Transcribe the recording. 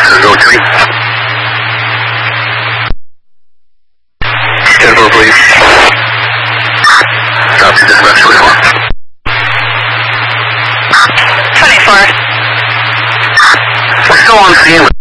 road 3. 10-4, please. Stop to dispatch 24. 24. We're still on scene.